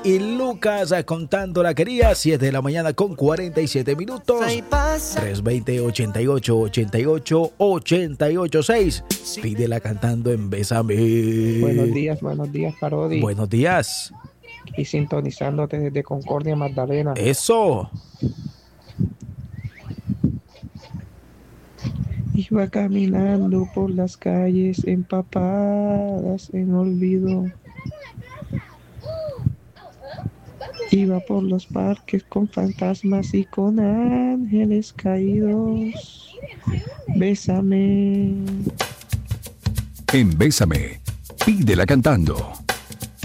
y Lucas contando la quería. 7 de la mañana con 47 minutos. 320-88-88-88-6. Pídela cantando en Bésame. Buenos días, Parodi. Buenos días. Y sintonizándote desde Concordia, Magdalena. Eso. Iba caminando por las calles empapadas en olvido. Iba por los parques con fantasmas y con ángeles caídos. Bésame. En Bésame, pídela cantando.